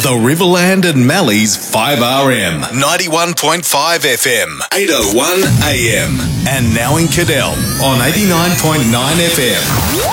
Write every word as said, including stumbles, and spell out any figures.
The Riverland and Mallee's five R M, ninety-one point five F M, eight oh one A M. And now in Cadell on eighty-nine point nine F M.